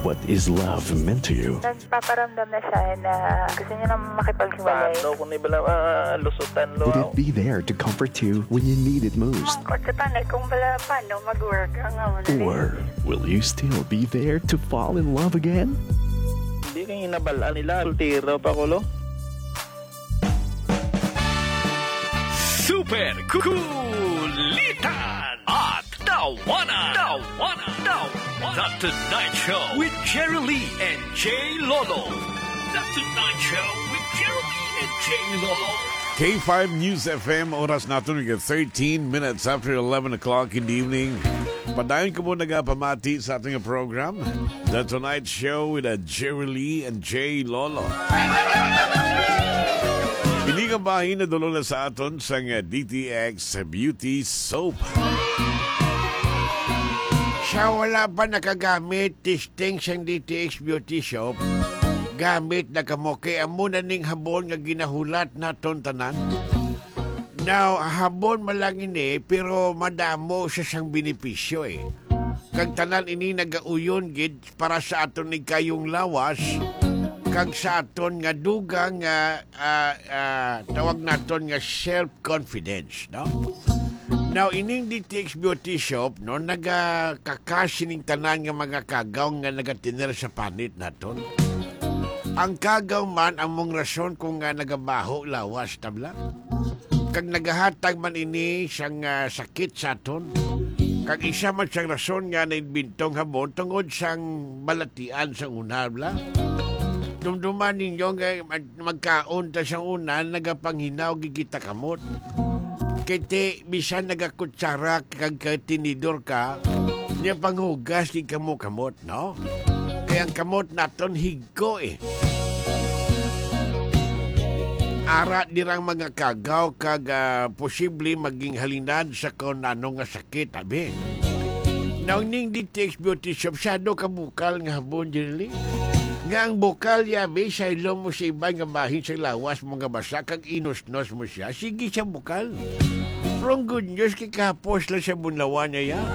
What is love meant to you? Nagpaparamdam na siya na gusto niya na makipaghiwalay. Paano kung ibala lusutan lo? Would it be there to comfort you when you need it most? Kung sa tanay, kung bala paano mag-work ang Or will you still be there to fall in love again? Hindi kang inabalaan nila. Sultiro pa ko lo. Super Kulitan at Tawanan. The Tonight Show with Jerry Lee and Jay Lolo. The Tonight Show with Jerry Lee and Jay Lolo. K5 News FM, oras natin 13 minutes after 11 o'clock in the evening. Padayon ko muna pamati sa ating program, The Tonight Show with Jerry Lee and Jay Lolo. Hindi ka bahin na dulo na sa aton sa DTX Beauty Soap. Siya wala pa nakagamit testing siyang DTX Beauty Soap. Gamit na kamoke amuna ning habon nga ginahulat naton tanan. Now, habon malang ini pero madamo siya siyang benepisyo eh. Kag tanan ini nagauyon gid para sa aton ni kayong lawas. Kag sa aton nga dugang tawag naton nga self-confidence, no? Now, ining DTX Beauty Shop, no, nagakakasining tanan nga mga kagaw nga nagatiner sa panit naton. Ang kagaw man ang mong rason kung nga nagabaho lawas tabla. Kag nagahatag man ini siyang sakit sa aton. Kag isa man siyang rason nga nainbintong habon tungod siyang balatian sa unabla. Dumduman ninyo nga magkaon ta siyang unan nagapanghinaw gigita kamot. Kete bisan nagakutsara kag tinidor ka, niya panghugas di kamo kamot, no? Kaya ang kamot naton higko eh. Ara dirang mga kagaw kag posible maging halinad sa kung ano nga sakit, abi. Naong ning DTX Beauty Shop, siyado ka bukal nga habon, Jerry. Nga ang bukal yabi, sa ilong mo sa iba nga bahin sa lawas mo nga basa, kag inos-nos mo siya, sige siya bukal. From good news, kikapos lang sa bunlawan niya ya.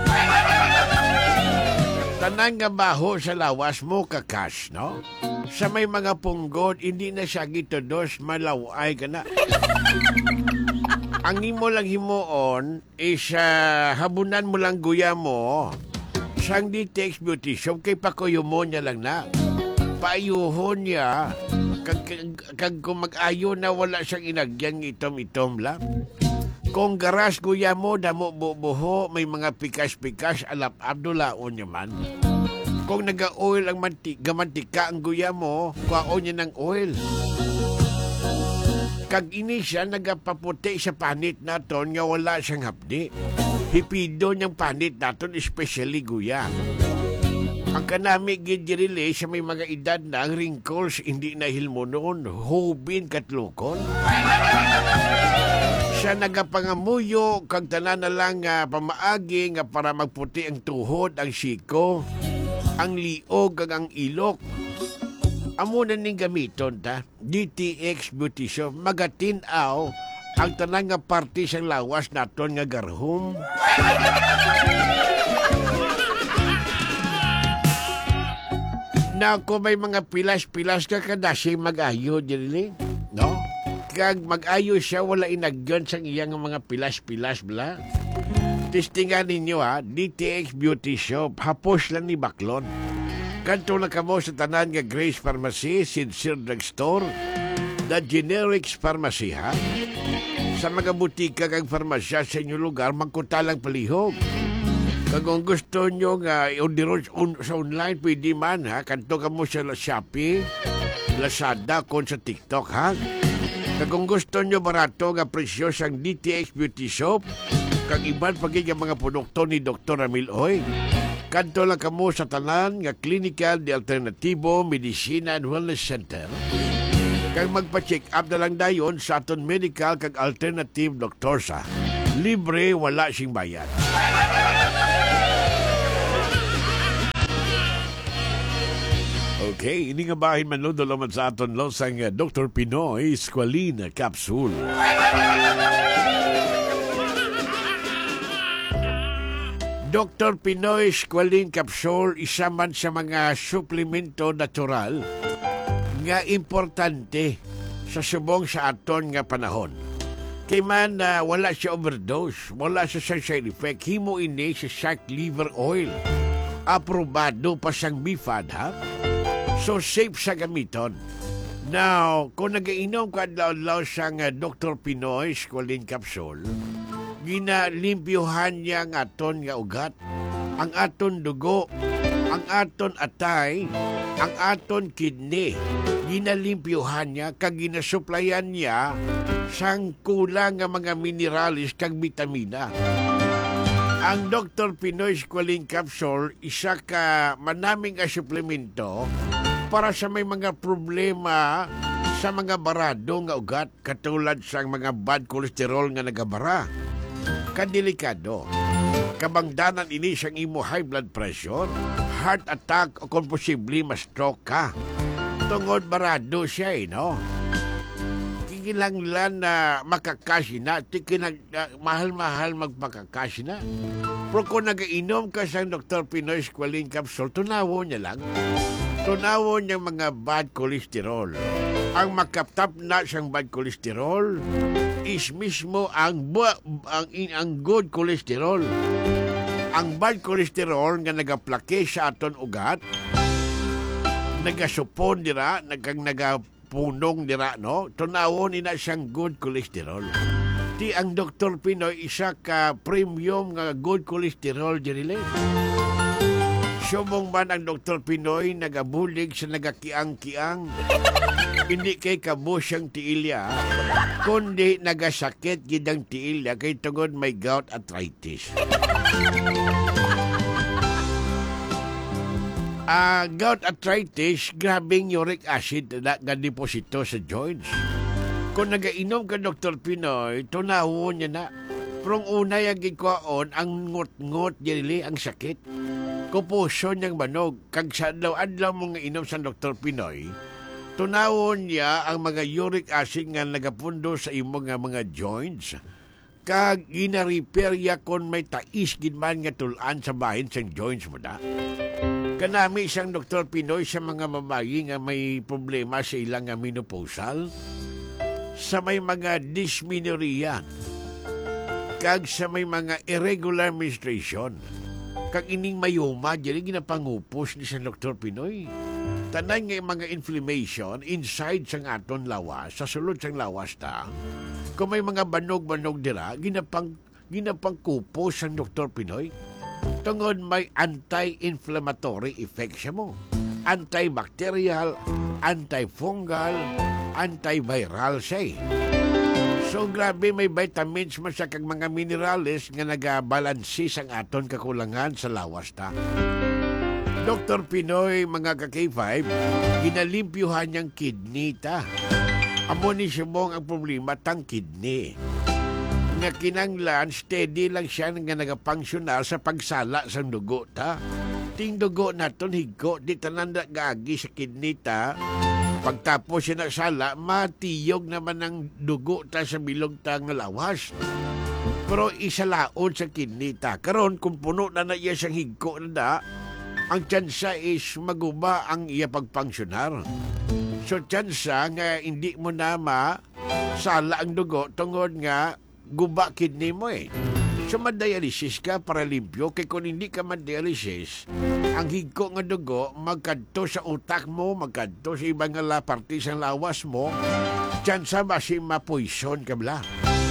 Tanan nga baho sa lawas mo, kakas, no? Sa may mga punggod, hindi na siya gitodos, malaway ka na. Ang imo lang himuon is habunan mo lang guya mo. Sang DTX Beauty Shop, kay pakuyo mo niya lang na. Paayuhon niya, kag kung mag-ayo na wala siyang inagyang itom-itom lang. Kung garas guya mo, damo bubuho, may mga pikas-pikas, alap abdulaon niya man. Kung naga-oil ang mantika ang guya mo, kuwaon niya ng oil. Kag ini siya nagapaputi sa panit naton nga wala siyang hapdi. Hipido niyang panit naton, especially guya. Ang kanami gidirili sa may mga edad na ang wrinkles hindi na hilmo noon, hubin katlukon. Siya nagapangamuyo, kag tanan na lang pamaagi nga para magputi ang tuhod, ang siko, ang liog, kag ang ilok. Amo na ning gamiton ta, DTX Beauty Shop, magatinaw ang tanan nga parte sa lawas naton nga garhom. Na kung may mga pilas-pilas ka kadasi mag-ayo, Jerry, no? Kag mag-ayo siya, wala inagyon sa iyang mga pilas-pilas, bla. Testingan ninyo, ha? DTX Beauty Shop, hapos lang ni Baklon. Kanto na kamo sa tanan nga Grace Pharmacy, Sincere Drugstore, The Generics Pharmacy, ha? Sa mga butika kag farmasya sa inyong lugar, magkutalang palihog. Kung gusto nyo nga i-order sa online, pwede man, ha? Kanto ka mo sa Shopee, Lazada, kung sa TikTok, ha? Kung gusto nyo barato nga presyo sang DTX Beauty Shop, kag iban pagiging mga produkto ni Dr. Ramil Oy, kanto lang ka mo sa tanan nga Clinical de Alternativo Medicina and Wellness Center. Kag magpa-check up na lang dayon sa aton medical kag alternative doktor sa. Libre, wala sing bayad. Okay, ini nga bahin man lo dalaman sa aton lo sang Dr. Pinoy Squalene Capsule. Dr. Pinoy Squalene Capsule isa man sa mga suplemento natural nga importante sa subong sa aton nga panahon. Kay man wala siya overdose, wala siya side effect, himo ini sa shark liver oil. Aprobado pa siyang BFAD, ha? So safe sa gamiton. Now, kung nag-iinom ka adlaw-adlaw sa Dr. Pinoy Squalene Capsule, ginalimpyuhan niya ang aton nga ugat, ang aton dugo, ang aton atay, ang aton kidney. Ginalimpyuhan niya kag ginasuplayan niya sang kulang nga mga mineralis kag bitamina. Ang Dr. Pinoy Squalene Capsule isa ka manaming suplemento para sa may mga problema sa mga barado nga ugat katulad sa mga bad cholesterol nga nagabara. Kadelikado. Kabangdanan ini siyang imo high blood pressure, heart attack o kung posible ma-stroke ka. Tungod barado siya, no? Kikilanglan na makakashi na, mahal-mahal magpakakashi na. Pero kung nag-inom ka sa Dr. Pinoy Squalene Capsule, tunawo niya lang. Tunawo niya mga bad cholesterol. Ang makaptap na siyang bad cholesterol is mismo ang good cholesterol. Ang bad cholesterol nga nagaplake sa aton ugat, nagasupon dira, nagapunong dira, no? Tunawon ina siyang good cholesterol. Ti ang Dr. Pinoy isa ka premium nga good cholesterol dirile. Sumong man ang Dr. Pinoy nagabulig sa nagakiang-kiang. Hindi kay kabo siyang tiilya, kundi nagasakit gidang tiilya kay tungod may gout arthritis. Gout arthritis, grabing uric acid na deposito sa joints. Kung nagainom ka Dr. Pinoy, tunawon niya na. Prong una yung gikwaon, ang ngot-ngot dili ang sakit. Kupuso niyang manog, kag sa adlaw-adlaw mong inom sa Dr. Pinoy, tunawon niya ang mga uric acid nga nagapundo sa imo nga mga joints, kag gina-repair ya kon may tais gidman nga tulan sa bahin sa joints mo da. Kanami isang Dr. Pinoy sa mga babayi nga may problema sa ilang menopausal, sa may mga dysmenorrhea, kag sa may mga irregular menstruation, kag ining mayoma, dili ginapangupos ni sa Dr. Pinoy. Tanan nga mga inflammation inside sang aton lawas, sa sulod sang lawas ta. Kung may mga banog-banog dira, ginapangkupos sang Dr. Pinoy. Tungod may anti-inflammatory effect siya mo. Antibacterial, antifungal, antiviral siya. So grabe may vitamins man sa kag mga minerales nga nagabalansi sang aton kakulangan sa lawas ta. Dr. Pinoy, mga ka-K5, ginalimpyuhan niyang kidney ta. Amo ni sumong ang problema tang kidney. Nga kinanglan, steady lang siya nga nagapangsyonar sa pagsala sa dugo ta. Ting dugo naton higko, di tanan gagi sa kidney ta. Pagtapos siya nagsala, matiyog naman ang dugo ta sa bilog ta nga lawas. Pero isalaon sa kidney ta. Karon kung puno na iya siyang higko na da, ang tsansa is maguba ang iya pagpangsyonar. So tsansa nga hindi mo na masala ang dugo tungod nga guba kidney mo eh. So madialysis ka para limpyo, kay kung hindi ka madialysis, ang higko nga dugo magkadto sa utak mo, magkadto sa ibang parte sa lawas mo, tsansa basi mapoison ka bla.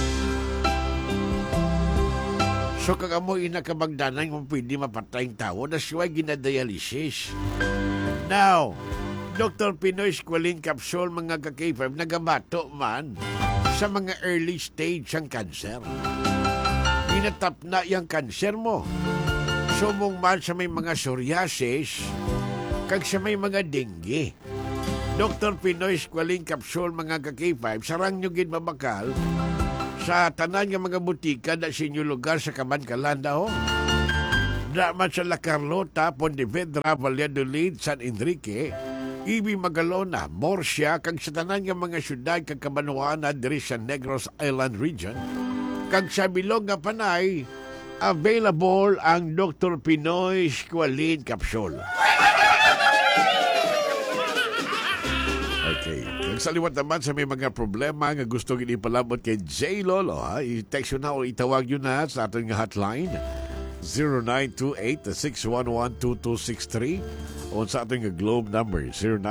So kagamo inakabagdanan kung pwede mapatay ang tao, that's why ginadialysis. Now, Dr. Pinoy Squalene Capsule, mga ka-K5, nagabato man sa mga early stage ang cancer. Ginatap na yung cancer mo. Sumong man sa may mga psoriasis, kag sa may mga dengue. Dr. Pinoy Squalene Capsule, mga ka-K5, sarang nyo ginmabakal sa tanan nga mga butika na sa inyo lugar sa Kamankalanda, ho. Daman sa La Carlota, Pontevedra, Valladolid, San Enrique, Ibi Magalona, Murcia, kag sa tanan nga mga syudad kag Cabanatuan diri sa Negros Island region, kag sa bilog nga panay available ang Dr. Pinoy Squalene Capsule. Okay. Nagsaliwat naman sa may mga problema nga gusto ipalabot kay J. Lolo. Ha? I-text yun na o itawag yun na sa ating hotline 0928-611-2263 o sa ating Globe number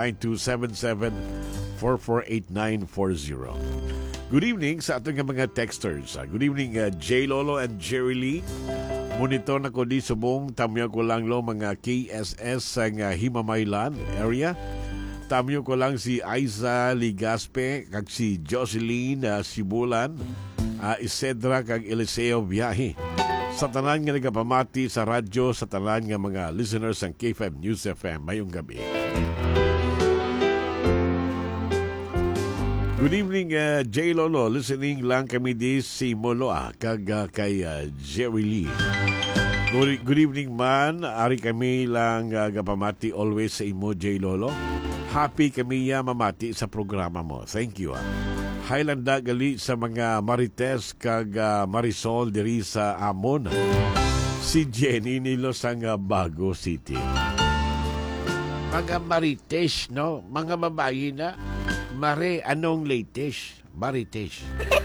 09277-448940. Good evening sa ating mga texters. Good evening, J. Lolo and Jerry Lee. Monitor na ko di subong tamyo ko lang lo mga KSS sa Himamaylan area. Tamyo ko lang si Aiza Ligaspe kag si Jocelyn Sibulan, Isedra kag Eliseo Biyahe. Sa tanan nga nagapamati sa radyo, sa tanan nga mga listeners ng K5 News FM mayong gabi. Good evening, J. Lolo. Listening lang kami di si Moloa kag kay Jerry Lee. Good evening man. Ari kami lang gapamati always sa imo, J. Lolo. Happy kami mamati sa programa mo. Thank you. Hailanda gali sa mga Marites kag Marisol diri sa Amon. Si Jenny nilo sa Bago City. Mga Marites, no? Mga babae na. Mare, anong latest? Marites.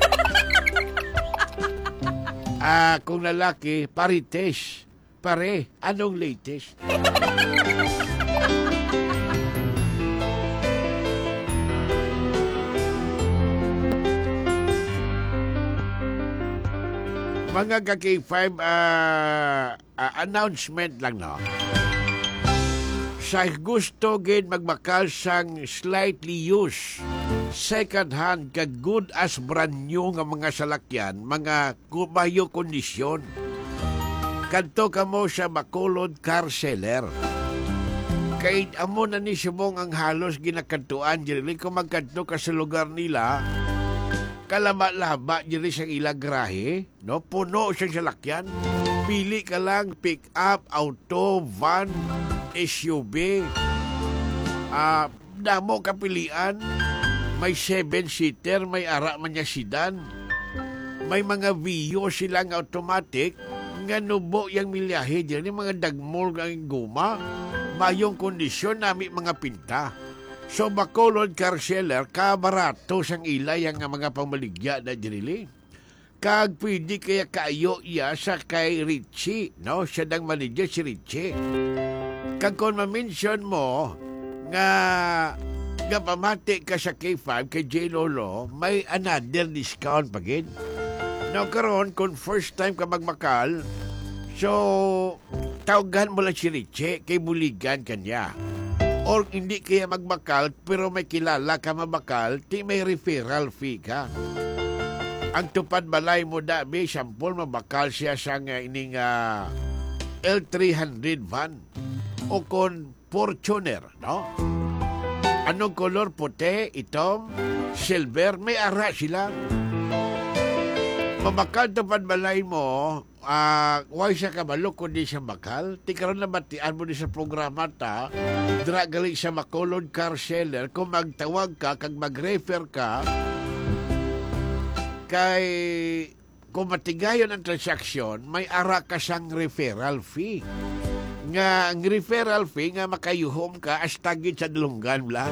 Kung lalaki, parites. Pare, anong latest? Mga ka-K5, announcement lang, no? Sa gusto gid magbakal sang slightly used, second hand kag good as brand new nga mga salakyan, mga kumayo kondisyon. Kadto kamo sa Bacolod Car Seller. Kay amo na ni subong ang halos ginakadtuan diri kung magkadto ka sa lugar nila. Kalaba-laba diri sa ilang grahe, no? Puno siyang salakyan. Pili ka lang pick up, auto, van, SUV, damo kapilian, may 7-seater, may ara man niya sedan, may mga Vio silang automatic, nga nubo yung milyahe dyan, mga dagmol ng guma, mayong kondisyon nami mga pinta. So Bacolod Car Seller, kabarato sang ilay ang mga pamaligya na dyan. Kag pwede kaya kayo iya sa kay Richie, no? Siya dang manager si Richie. Kag kung ma-mention mo nga pamati ka sa K5 kay J. Lolo, may another discount pagin. Now karon kung first time ka magmakal, so tawagan mo lang si Richie kay buligan kanya. Or hindi kaya magmakal pero may kilala ka mabakal, ti may referral fee ka. Ang tupad balay mo dabi, sampol mabakal siya sa ining L300 van o kon Fortuner, no? Anong kolor? Puti, itom, silver, may ara sila. Mabakal tupad balay mo, why siya kabalo kundi siya bakal? Tikaroon na batian mo din sa programa ta, dragali sa Bacolod Car Seller, kung magtawag ka, kag mag-refer ka, kay kung matigayon ang transaksyon, may ara ka siyang referral fee. Nga ang referral fee nga makayuhom ka astagid sa dalunggan lang.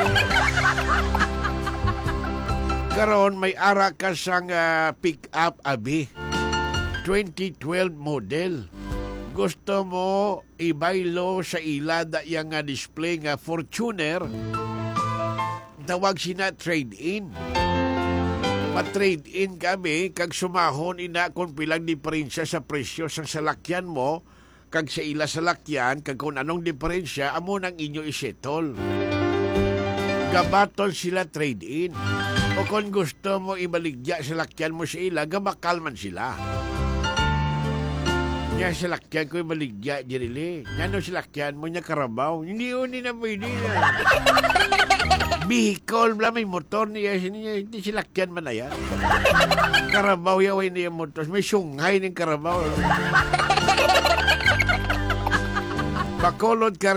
Karon may ara ka siyang pick up abi 2012 model. Gusto mo ibaylo sa ilada yang display nga Fortuner, tawag sina trade-in. Pa-trade-in kami kag sumahon ina kung pilang diferensya sa presyo sa salakyan mo kag sa ila salakyan kag kung anong diferensya amo nang inyo isetol. Gabaton sila trade-in. O kung gusto mo ibaligya salakyan mo sa ila, gamakal man sila. Nya salakyan ko ibaligya dirili. Ngano salakyan mo nya Karabaw? Hindi na pwede na. Bicol, may motor niya, hindi silakyan man na yan. Karabaw yaway niya motor. May sunghay ng Karabaw. Bacolod Car